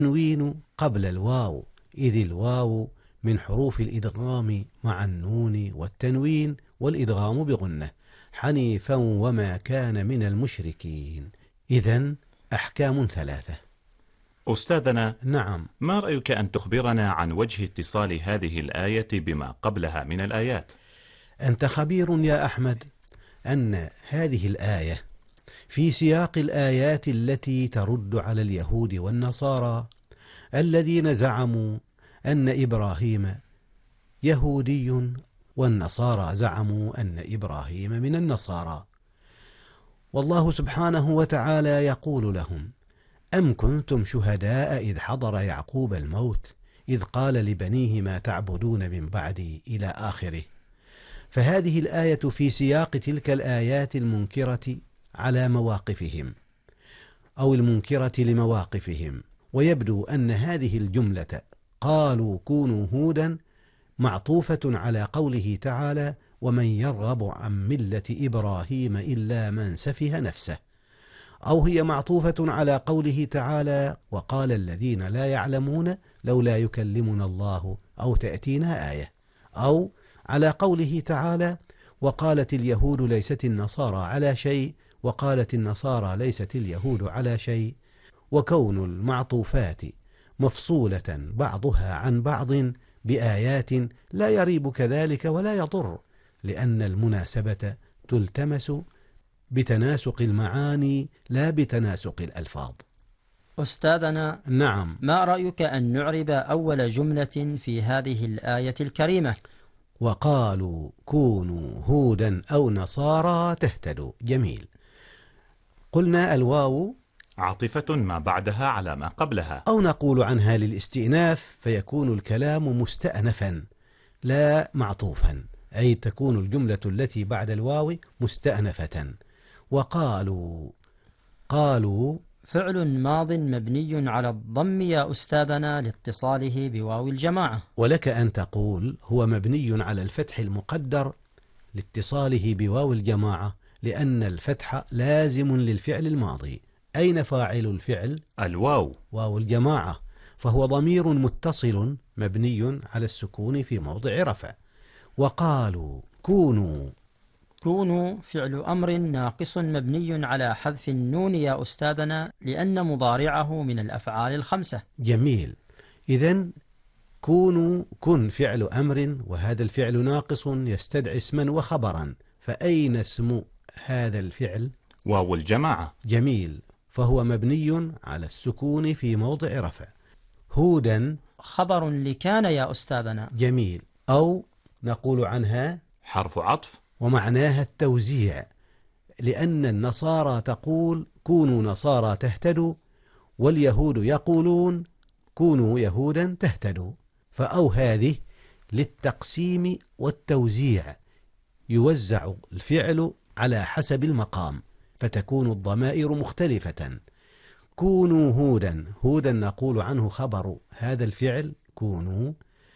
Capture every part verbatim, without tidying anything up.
التنوين قبل الواو، إذ الواو من حروف الإدغام مع النون والتنوين والإدغام بغنة، حنيفا وما كان من المشركين. إذن أحكام ثلاثة. أستاذنا، نعم. ما رأيك أن تخبرنا عن وجه اتصال هذه الآية بما قبلها من الآيات؟ أنت خبير يا أحمد أن هذه الآية في سياق الآيات التي ترد على اليهود والنصارى الذين زعموا أن إبراهيم يهودي والنصارى زعموا أن إبراهيم من النصارى. والله سبحانه وتعالى يقول لهم: أم كنتم شهداء إذ حضر يعقوب الموت إذ قال لبنيه ما تعبدون من بعدي إلى آخره. فهذه الآية في سياق تلك الآيات المنكرة على مواقفهم أو المنكرة لمواقفهم، ويبدو أن هذه الجملة قالوا كونوا هودا معطوفة على قوله تعالى: ومن يرغب عن ملة إبراهيم إلا من سفه نفسه، أو هي معطوفة على قوله تعالى: وقال الذين لا يعلمون لولا يكلمنا الله أو تأتينا آية، أو على قوله تعالى: وقالت اليهود ليست النصارى على شيء وقالت النصارى ليست اليهود على شيء. وكون المعطوفات مفصولة بعضها عن بعض بآيات لا يريب كذلك ولا يضر، لأن المناسبة تلتمس بتناسق المعاني لا بتناسق الألفاظ. أستاذنا، نعم. ما رأيك أن نعرب أول جملة في هذه الآية الكريمة؟ وقالوا كونوا هودا أو نصارى تهتدوا. جميل. قلنا الواو عاطفة ما بعدها على ما قبلها، أو نقول عنها للاستئناف، فيكون الكلام مستأنفا لا معطوفا، أي تكون الجملة التي بعد الواو مستأنفة. وقالوا، قالوا فعل ماض مبني على الضم يا أستاذنا لاتصاله بواو الجماعة. ولك أن تقول هو مبني على الفتح المقدر لاتصاله بواو الجماعة، لأن الفتح لازم للفعل الماضي. أين فاعل الفعل؟ الواو، واو الجماعة، فهو ضمير متصل مبني على السكون في موضع رفع. وقالوا كونوا، كونوا فعل أمر ناقص مبني على حذف النون يا أستاذنا، لأن مضارعه من الأفعال الخمسة. جميل. إذن كونوا كن فعل أمر، وهذا الفعل ناقص يستدعي اسما وخبرا، فأين اسم هذا الفعل؟ واو الجماعة. جميل، فهو مبني على السكون في موضع رفع. هودا خبر لكان يا أستاذنا. جميل، أو نقول عنها حرف عطف، ومعناها التوزيع، لأن النصارى تقول كونوا نصارى تهتدوا، واليهود يقولون كونوا يهودا تهتدوا، فأو هذه للتقسيم والتوزيع، يوزع الفعل على حسب المقام، فتكون الضمائر مختلفة. كونوا هودا، هودا نقول عنه خبر هذا الفعل كونوا،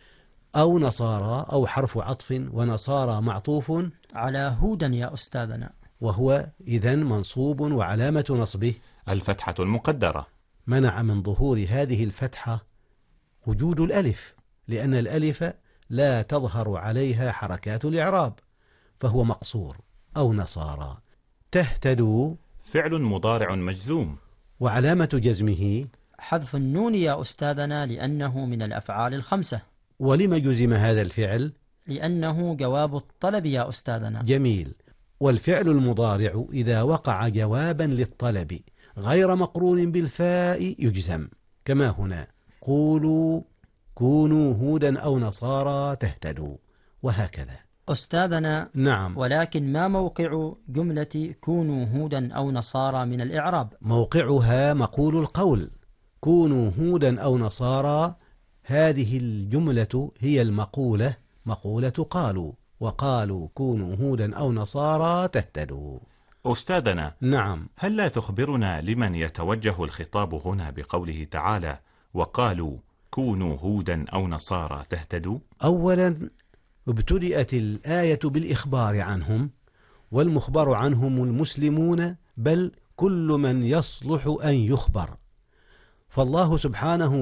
أو نصارى، أو حرف عطف، ونصارى معطوف على هودا يا أستاذنا، وهو إذن منصوب، وعلامة نصبه الفتحة المقدرة. منع من ظهور هذه الفتحة وجود الألف، لأن الألف لا تظهر عليها حركات الإعراب، فهو مقصور. أو نصارى تهتدوا فعل مضارع مجزوم، وعلامة جزمه حذف النون يا أستاذنا، لأنه من الأفعال الخمسة. ولم جزم هذا الفعل؟ لأنه جواب الطلب يا أستاذنا. جميل. والفعل المضارع إذا وقع جوابا للطلب غير مقرون بالفاء يجزم، كما هنا قولوا كونوا هودا أو نصارى تهتدوا، وهكذا. أستاذنا، نعم. ولكن ما موقع جملة كونوا هودا أو نصارى من الإعراب؟ موقعها مقول القول، كونوا هودا أو نصارى، هذه الجملة هي المقولة، مقولة قالوا، وقالوا كونوا هودا أو نصارى تهتدوا. أستاذنا، نعم. هل لا تخبرنا لمن يتوجه الخطاب هنا بقوله تعالى وقالوا كونوا هودا أو نصارى تهتدوا؟ أولا ابتدأت الآية بالإخبار عنهم، والمخبر عنهم المسلمون، بل كل من يصلح أن يخبر، فالله سبحانه